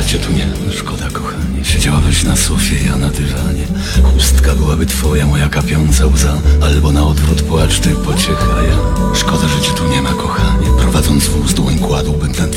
cię tu nie ma. Szkoda, kochanie. Siedziałabyś na sofie, ja na dywanie. Chustka byłaby twoja, moja kapiąca łza. Albo na odwrót płacz, ty pociecha ja. Szkoda, że cię tu nie ma, kochanie. Prowadząc wóz, dłoń kładłbym na